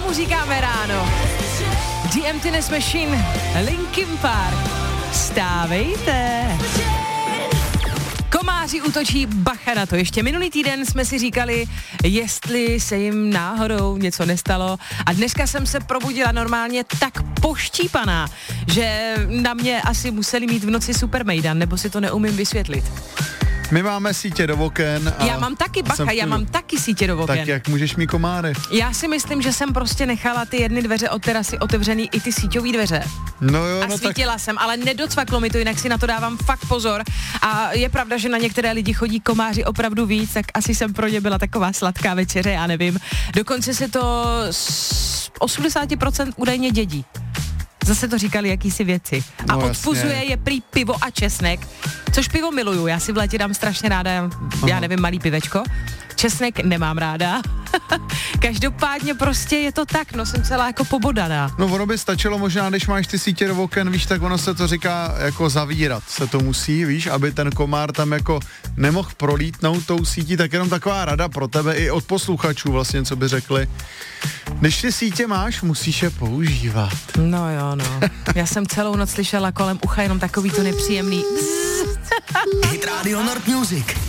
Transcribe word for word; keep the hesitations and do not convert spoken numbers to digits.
tomu říkáme ráno. The Emptiness Machine, Linkin Park. Stávejte. Komáři útočí, bacha na to. Ještě minulý týden jsme si říkali, jestli se jim náhodou něco nestalo. A dneska jsem se probudila normálně tak poštípaná, že na mě asi museli mít v noci supermejdan, nebo si to neumím vysvětlit. My máme sítě do oken. A já mám taky, bacha, já mám taky sítě do oken. Tak jak můžeš mít komáry? Já si myslím, že jsem prostě nechala ty jedny dveře od terasy otevřený i ty síťové dveře. No jo, a no svítila tak... jsem, ale nedocvaklo mi to, jinak si na to dávám fakt pozor. A je pravda, že na některé lidi chodí komáři opravdu víc, tak asi jsem pro ně byla taková sladká večeře, já nevím. Dokonce se to z osmdesát procent údajně dědí. Zase to říkali jakýsi věci. A no, odpuzuje jasně. Je prý pivo a česnek, což pivo miluju. Já si v létě dám strašně ráda, já Aha. nevím, malý pivečko. Česnek nemám ráda. Každopádně prostě je to tak, no jsem celá jako pobodaná. No ono by stačilo možná, když máš ty sítě do oken, víš, tak ono se to říká jako zavírat, se to musí, víš, aby ten komár tam jako nemohl prolítnout tou sítí, tak jenom taková rada pro tebe i od posluchačů vlastně, co by řekli. Když ty sítě máš, musíš je používat. No jo, no. Já jsem celou noc slyšela kolem ucha jenom takový to nepříjemný. Hit Radio Nord Music.